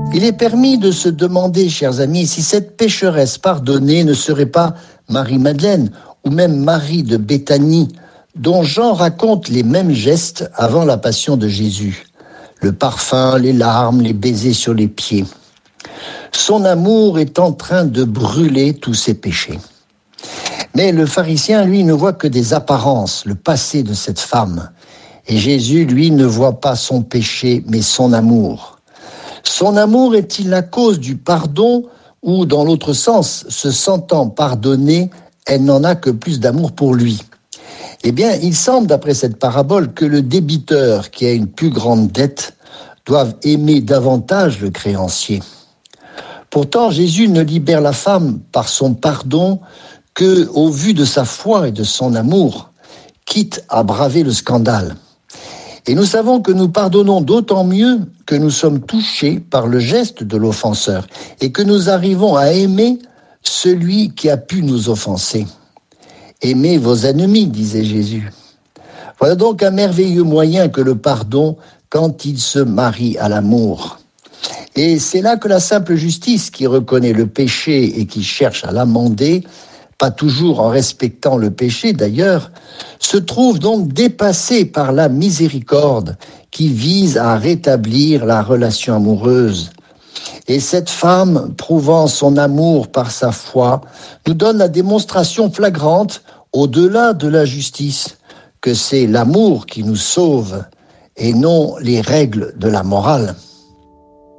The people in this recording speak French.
Il est permis de se demander, chers amis, si cette pécheresse pardonnée ne serait pas Marie-Madeleine ou même Marie de Béthanie, dont Jean raconte les mêmes gestes avant la passion de Jésus. Le parfum, les larmes, les baisers sur les pieds. Son amour est en train de brûler tous ses péchés. Mais le pharisien, lui, ne voit que des apparences, le passé de cette femme. Et Jésus, lui, ne voit pas son péché, mais son amour. Son amour est-il la cause du pardon ou, dans l'autre sens, se sentant pardonnée, elle n'en a que plus d'amour pour lui? Eh bien, il semble, d'après cette parabole, que le débiteur qui a une plus grande dette doive aimer davantage le créancier. Pourtant, Jésus ne libère la femme par son pardon que au vu de sa foi et de son amour, quitte à braver le scandale. Et nous savons que nous pardonnons d'autant mieux que nous sommes touchés par le geste de l'offenseur et que nous arrivons à aimer celui qui a pu nous offenser. Aimez vos ennemis, disait Jésus. Voilà donc un merveilleux moyen que le pardon quand il se marie à l'amour. Et c'est là que la simple justice qui reconnaît le péché et qui cherche à l'amender, pas toujours en respectant le péché d'ailleurs, se trouve donc dépassée par la miséricorde qui vise à rétablir la relation amoureuse. Et cette femme, prouvant son amour par sa foi, nous donne la démonstration flagrante, au-delà de la justice, que c'est l'amour qui nous sauve et non les règles de la morale.